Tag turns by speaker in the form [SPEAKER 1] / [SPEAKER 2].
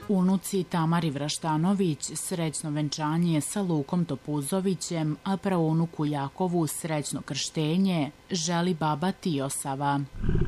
[SPEAKER 1] Unuci Tamari Vraštanović srećno venčanje sa Lukom Topuzovićem, a praunuku Jakovu srećno krštenje želi baba Tijosava.